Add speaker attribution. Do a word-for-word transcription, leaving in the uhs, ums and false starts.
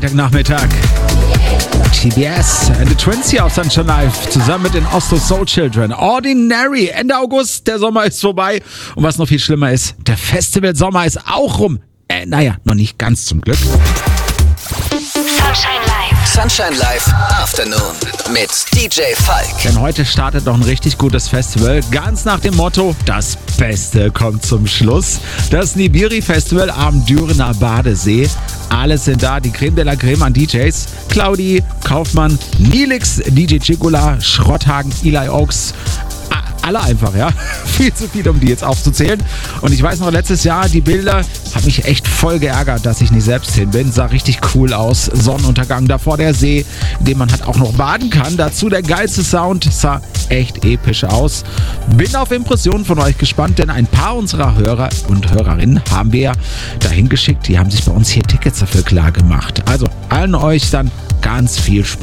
Speaker 1: Freitagnachmittag. T B S and the Twins hier auf Sunshine Live zusammen mit den Oslo Soul Children. Ordinary. Ende August, der Sommer ist vorbei. Und was noch viel schlimmer ist, der Festival Sommer ist auch rum. Äh, naja, noch nicht ganz zum Glück.
Speaker 2: Sunshine Live.
Speaker 3: Sunshine Live Afternoon mit D J Falk.
Speaker 1: Denn heute startet noch ein richtig gutes Festival. Ganz nach dem Motto, das Beste kommt zum Schluss. Das Nibiri Festival am Dürener Badesee. Alle sind da, die Creme de la Creme an D Js. Claudi, Kaufmann, Nilix, D J Chigula, Schrotthagen, Eli Oaks. Alle einfach, ja. Viel zu viel, um die jetzt aufzuzählen. Und ich weiß noch, letztes Jahr, die Bilder haben mich echt voll geärgert, dass ich nicht selbst hin bin. Sah richtig cool aus. Sonnenuntergang, davor der See, in dem man halt auch noch baden kann. Dazu der geilste Sound. Sah echt episch aus. Bin auf Impressionen von euch gespannt, denn ein paar unserer Hörer und Hörerinnen haben wir ja dahin geschickt. Die haben sich bei uns hier Tickets dafür klar gemacht. Also allen euch dann ganz viel Spaß.